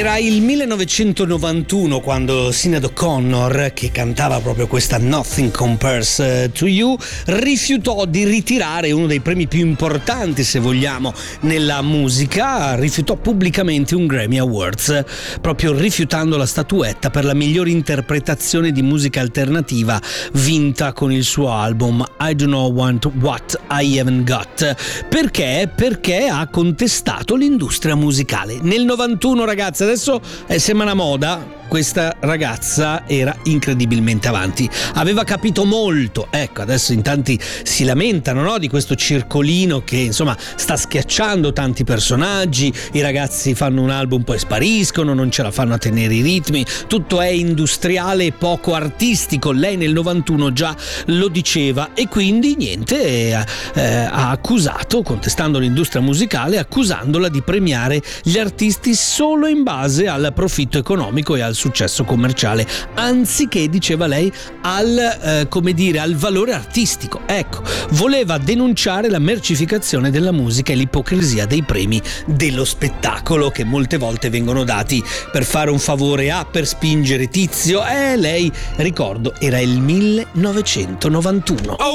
Era il 1991 quando Sinéad O'Connor, che cantava proprio questa Nothing Compares to You, rifiutò di ritirare uno dei premi più importanti, se vogliamo, nella musica. Rifiutò pubblicamente un Grammy Awards, proprio rifiutando la statuetta per la miglior interpretazione di musica alternativa vinta con il suo album I Do Not Want What I Haven't Got. Perché? Perché ha contestato l'industria musicale. Nel 91, ragazzi, adesso sembra una moda. Questa ragazza era incredibilmente avanti, aveva capito molto. Ecco, adesso in tanti si lamentano, no, di questo circolino che insomma sta schiacciando tanti personaggi. I ragazzi fanno un album, poi spariscono, non ce la fanno a tenere i ritmi, tutto è industriale e poco artistico. Lei nel 91 già lo diceva, e quindi niente, ha accusato, contestando l'industria musicale, accusandola di premiare gli artisti solo in base al profitto economico e al successo commerciale, anziché, diceva lei, al valore artistico. Ecco, voleva denunciare la mercificazione della musica e l'ipocrisia dei premi dello spettacolo, che molte volte vengono dati per fare un favore per spingere tizio. Lei, ricordo, era il 1991.